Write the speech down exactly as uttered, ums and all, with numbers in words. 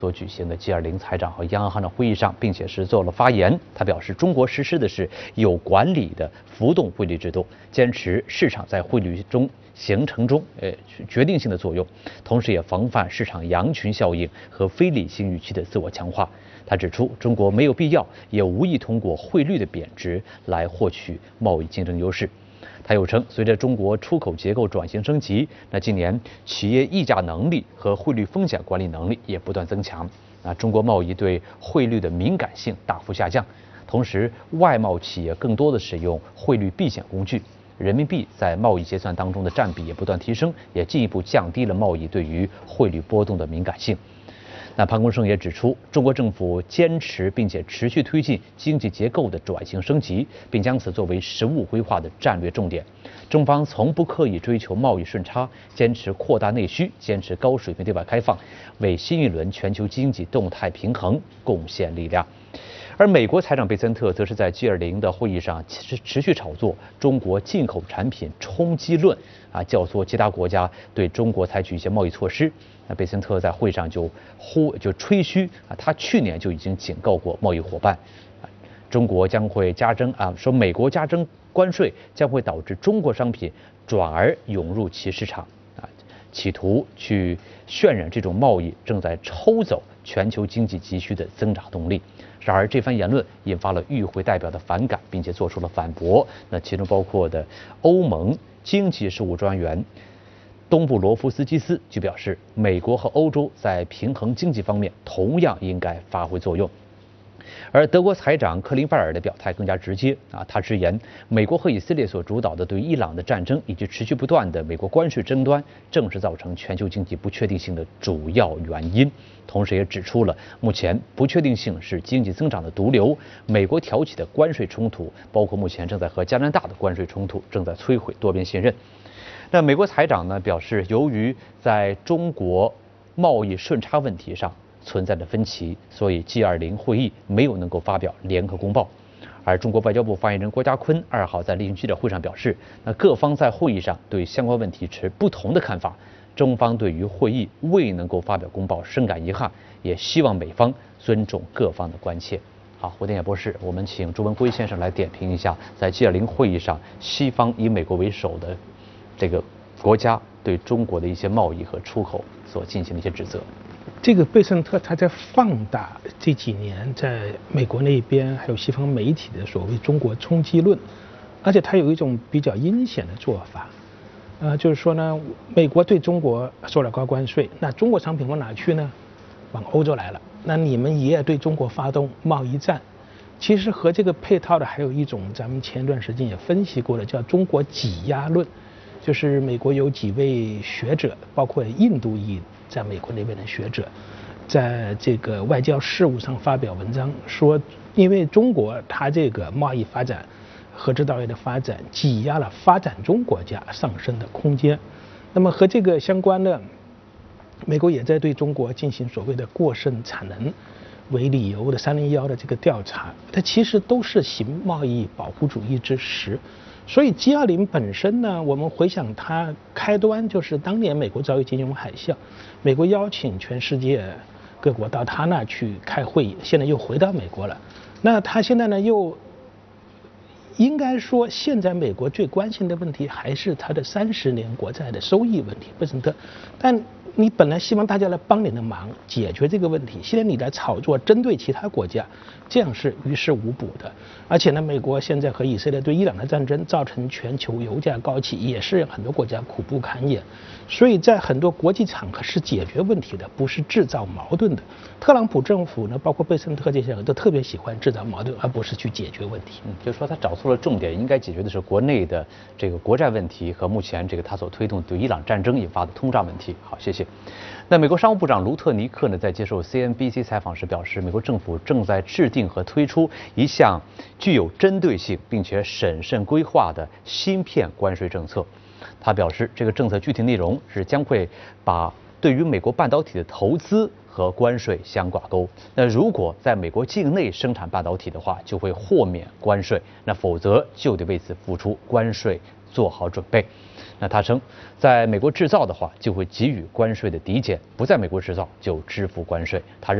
所举行的 G 二零 财长和央行的会议上，并且是做了发言。他表示，中国实施的是有管理的浮动汇率制度，坚持市场在汇率中形成中呃决定性的作用，同时也防范市场羊群效应和非理性预期的自我强化。他指出，中国没有必要也无意通过汇率的贬值来获取贸易竞争优势。他又称，随着中国出口结构转型升级，那今年企业议价能力和汇率风险管理能力也不断增强。那中国贸易对汇率的敏感性大幅下降，同时外贸企业更多的使用汇率避险工具，人民币在贸易结算当中的占比也不断提升，也进一步降低了贸易对于汇率波动的敏感性。那潘功胜也指出，中国政府坚持并且持续推进经济结构的转型升级，并将此作为实务规划的战略重点。中方从不刻意追求贸易顺差，坚持扩大内需，坚持高水平对外开放，为新一轮全球经济动态平衡贡献力量。而美国财长贝森特则是在 G 二零 的会议上持持续炒作中国进口产品冲击论，啊，教唆其他国家对中国采取一些贸易措施。那贝森特在会上就呼就吹嘘啊，他去年就已经警告过贸易伙伴，啊，中国将会加征啊，说美国加征关税将会导致中国商品转而涌入其市场，啊，企图去渲染这种贸易正在抽走全球经济急需的增长动力。然而，这番言论引发了与会代表的反感，并且做出了反驳。那其中包括的欧盟经济事务专员东布罗夫斯基斯就表示，美国和欧洲在平衡经济方面同样应该发挥作用。而德国财长克林拜尔的表态更加直接啊，他直言，美国和以色列所主导的对伊朗的战争以及持续不断的美国关税争端，正是造成全球经济不确定性的主要原因。同时也指出了，目前不确定性是经济增长的毒瘤，美国挑起的关税冲突，包括目前正在和加拿大的关税冲突，正在摧毁多边信任。那美国财长呢表示，由于在中国贸易顺差问题上存在的分歧，所以 G 二零 会议没有能够发表联合公报。而中国外交部发言人郭家坤二号在例行记者会上表示，那各方在会议上对相关问题持不同的看法，中方对于会议未能够发表公报深感遗憾，也希望美方尊重各方的关切。好，胡天野博士，我们请朱文辉先生来点评一下，在 G 二零 会议上，西方以美国为首的这个国家对中国的一些贸易和出口所进行的一些指责。 这个贝森特他在放大这几年在美国那边还有西方媒体的所谓中国冲击论，而且他有一种比较阴险的做法，呃，就是说呢，美国对中国收了高关税，那中国商品往哪去呢？往欧洲来了，那你们也对中国发动贸易战。其实和这个配套的还有一种咱们前段时间也分析过的，叫中国挤压论，就是美国有几位学者，包括印度裔在美国那边的学者，在这个外交事务上发表文章说，因为中国它这个贸易发展和制造业的发展挤压了发展中国家上升的空间。那么和这个相关的，美国也在对中国进行所谓的过剩产能为理由的三零一的这个调查，它其实都是行贸易保护主义之实。所以 G 二零 本身呢，我们回想它开端就是当年美国遭遇金融海啸，美国邀请全世界各国到他那去开会议，现在又回到美国了。那他现在呢又应该说，现在美国最关心的问题还是它的三十年国债的收益问题，贝森特。但你本来希望大家来帮你的忙，解决这个问题，现在你来炒作针对其他国家，这样是于事无补的。而且呢，美国现在和以色列对伊朗的战争造成全球油价高企，也是让很多国家苦不堪言。所以在很多国际场合是解决问题的，不是制造矛盾的。特朗普政府呢，包括贝森特这些人都特别喜欢制造矛盾，而不是去解决问题。 嗯，就是说他找错了重点，应该解决的是国内的这个国债问题和目前这个他所推动对伊朗战争引发的通胀问题。好，谢谢。那美国商务部长卢特尼克呢，在接受 C N B C 采访时表示，美国政府正在制定和推出一项具有针对性并且审慎规划的芯片关税政策。他表示，这个政策具体内容是将会把对于美国半导体的投资和关税相挂钩。那如果在美国境内生产半导体的话，就会豁免关税；那否则就得为此付出关税做好准备。那他称，在美国制造的话，就会给予关税的抵减；不在美国制造，就支付关税。他认